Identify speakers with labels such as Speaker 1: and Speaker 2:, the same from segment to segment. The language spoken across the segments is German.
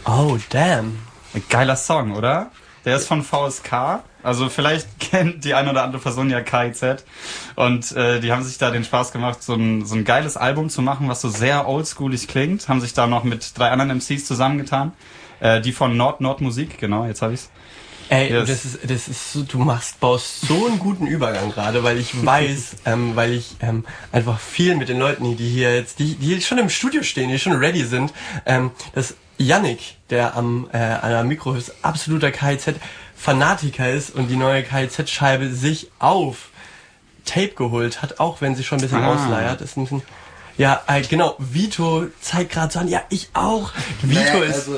Speaker 1: Oh, damn.
Speaker 2: Ein geiler Song, oder? Der ist von VSK. Also vielleicht kennt die eine oder andere Person ja KIZ. Und die haben sich da den Spaß gemacht, so ein geiles Album zu machen, was so sehr oldschoolig klingt. Haben sich da noch mit 3 anderen MCs zusammengetan. Die von Nord Musik, genau, jetzt hab ich's.
Speaker 1: Ey, yes. das ist so, baust so einen guten Übergang gerade, weil ich weiß, weil ich einfach viel mit den Leuten, die hier jetzt, die schon im Studio stehen, die schon ready sind, dass Yannick, der an der Mikro ist, absoluter KIZ-Fanatiker ist und die neue KIZ-Scheibe sich auf Tape geholt hat, auch wenn sie schon ein bisschen ausleiert. Ist ein bisschen, ja, genau, Vito zeigt gerade so an, ja, ich auch. Vito ist...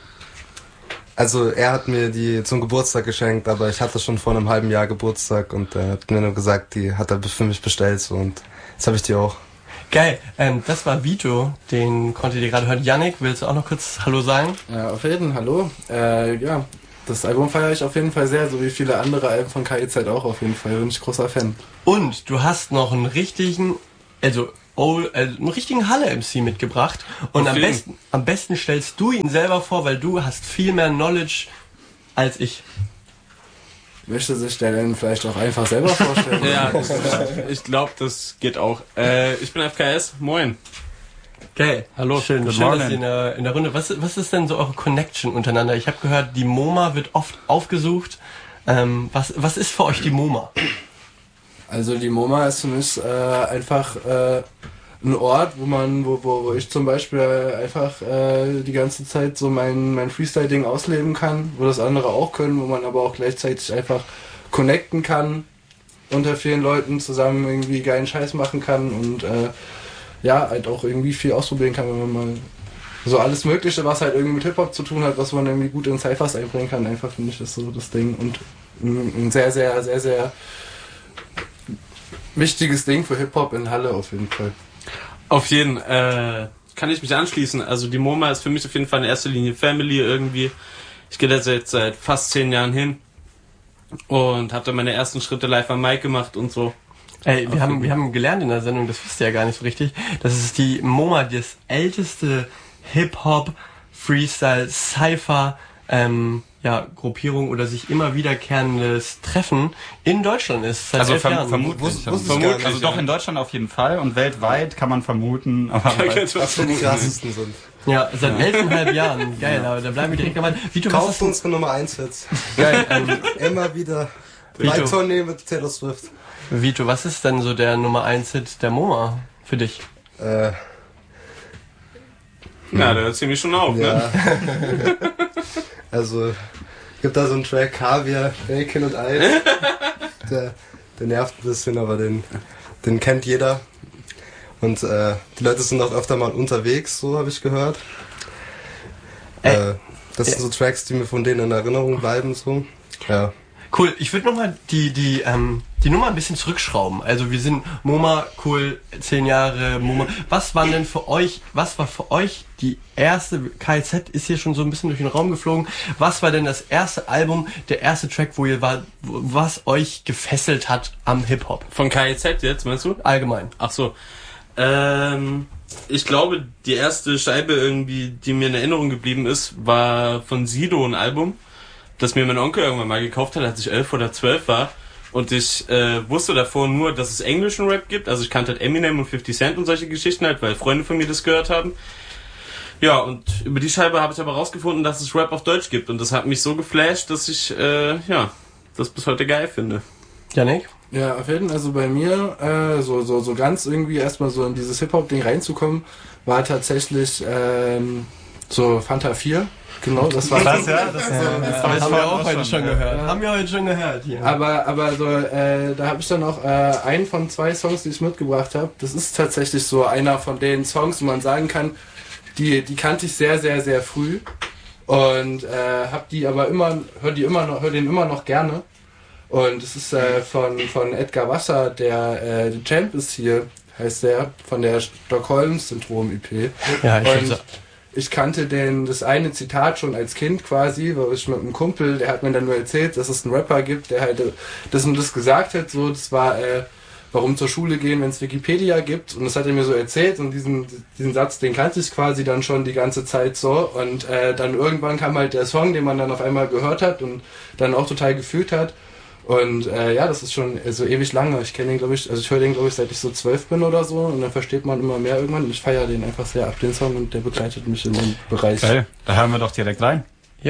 Speaker 3: Also er hat mir die zum Geburtstag geschenkt, aber ich hatte schon vor einem halben Jahr Geburtstag und er hat mir nur gesagt, die hat er für mich bestellt so, und jetzt habe ich die auch.
Speaker 1: Geil, das war Vito, den konntet ihr gerade hören. Yannick, willst du auch noch kurz Hallo sagen?
Speaker 4: Ja, auf jeden Fall, hallo. Ja, das Album feiere ich auf jeden Fall sehr, so wie viele andere Alben von KIZ auch auf jeden Fall, bin ich großer Fan.
Speaker 1: Und du hast noch einen richtigen, einen richtigen Halle-MC mitgebracht und am besten stellst du ihn selber vor, weil du hast viel mehr Knowledge als ich.
Speaker 4: Möchte sich der denn vielleicht auch einfach selber vorstellen?
Speaker 5: Ja, ich glaube, das geht auch. Ich bin FKS, moin.
Speaker 1: Geil, hallo. Schön, dass ihr in der Runde. Was ist denn so eure Connection untereinander? Ich habe gehört, die MoMA wird oft aufgesucht. Was ist für euch die MoMA?
Speaker 4: Also die MoMA ist für mich einfach ein Ort, wo ich zum Beispiel einfach die ganze Zeit so mein Freestyle-Ding ausleben kann, wo das andere auch können, wo man aber auch gleichzeitig einfach connecten kann, unter vielen Leuten zusammen irgendwie geilen Scheiß machen kann und ja, halt auch irgendwie viel ausprobieren kann, wenn man mal so alles Mögliche, was halt irgendwie mit Hip-Hop zu tun hat, was man irgendwie gut in Cyphers einbringen kann, einfach finde ich das so das Ding und ein sehr, sehr, sehr, sehr wichtiges Ding für Hip-Hop in Halle auf jeden Fall.
Speaker 5: Auf jeden kann ich mich anschließen. Also die MoMA ist für mich auf jeden Fall in erster Linie Family irgendwie. Ich gehe da jetzt seit fast 10 Jahren hin und habe da meine ersten Schritte live am Mic gemacht und so.
Speaker 1: Ey, wir haben gelernt in der Sendung, das wisst ihr ja gar nicht so richtig, dass es die MoMA, das älteste Hip-Hop, Freestyle, Cypher, Gruppierung oder sich immer wiederkehrendes Treffen in Deutschland ist. Seit
Speaker 2: also
Speaker 1: 11 Jahren.
Speaker 2: Vermutlich. Also doch in Deutschland auf jeden Fall und weltweit kann man vermuten. Aber
Speaker 3: was für die krassesten sind.
Speaker 1: Ja, seit 11,5 Jahren. Geil, aber da bleiben wir direkt dabei. Vito,
Speaker 3: kauft unsere Nummer 1 Hits.
Speaker 1: Geil.
Speaker 3: Immer wieder. Live-Tournee mit Taylor Swift.
Speaker 1: Vito, was ist denn so der Nummer 1 Hit der MoMA für dich?
Speaker 5: Ja, der hört ziemlich schon auf, ja.
Speaker 3: Ne? Also, gibt da so einen Track, Kaviar, Bacon und Eis. Der nervt ein bisschen, aber den kennt jeder. Und die Leute sind auch öfter mal unterwegs, so habe ich gehört. Das sind so Tracks, die mir von denen in Erinnerung bleiben, so. Ja.
Speaker 1: Cool, ich würde nochmal die Nummer ein bisschen zurückschrauben. Also wir sind MoMA, cool, 10 Jahre MoMA. Was war für euch die erste, KIZ ist hier schon so ein bisschen durch den Raum geflogen. Was war denn das erste Album, der erste Track, was euch gefesselt hat am Hip-Hop?
Speaker 5: Von KIZ jetzt, meinst du?
Speaker 1: Allgemein.
Speaker 5: Ach so. Ich glaube, die erste Scheibe irgendwie, die mir in Erinnerung geblieben ist, war von Sido ein Album, das mir mein Onkel irgendwann mal gekauft hat, als ich 11 oder 12 war. Und ich wusste davor nur, dass es englischen Rap gibt. Also ich kannte halt Eminem und 50 Cent und solche Geschichten halt, weil Freunde von mir das gehört haben. Ja, und über die Scheibe habe ich aber rausgefunden, dass es Rap auf Deutsch gibt. Und das hat mich so geflasht, dass ich das bis heute geil finde.
Speaker 1: Yannick?
Speaker 4: Ja, auf jeden Fall, also bei mir, so ganz irgendwie erstmal so in dieses Hip-Hop-Ding reinzukommen, war tatsächlich so Fanta 4. Genau, das war
Speaker 2: das, ja. Das
Speaker 1: haben wir auch heute schon gehört. Ja. Haben wir heute schon gehört hier.
Speaker 4: Aber so, da habe ich dann auch einen von 2 Songs, die ich mitgebracht habe. Das ist tatsächlich so einer von den Songs, wo man sagen kann, die kannte ich sehr, sehr, sehr früh und hab die aber höre den immer noch gerne. Und es ist von Edgar Wasser, der Champ ist hier, heißt der, von der Stockholm-Syndrom-EP.
Speaker 1: Ja,
Speaker 4: ich kannte das eine Zitat schon als Kind quasi, weil ich mit einem Kumpel, der hat mir dann nur erzählt, dass es einen Rapper gibt, der halt das und das gesagt hat, so, das war warum zur Schule gehen, wenn es Wikipedia gibt. Und das hat er mir so erzählt und diesen Satz, den kannte ich quasi dann schon die ganze Zeit so. Und dann irgendwann kam halt der Song, den man dann auf einmal gehört hat und dann auch total gefühlt hat. Und ja, das ist schon so ewig lange. Ich kenne den, glaube ich, also ich höre den, glaube ich, seit ich so 12 bin oder so. Und dann versteht man immer mehr irgendwann. Und ich feiere den einfach sehr ab, den Song. Und der begleitet mich in dem Bereich.
Speaker 2: Geil, da hören wir doch direkt rein.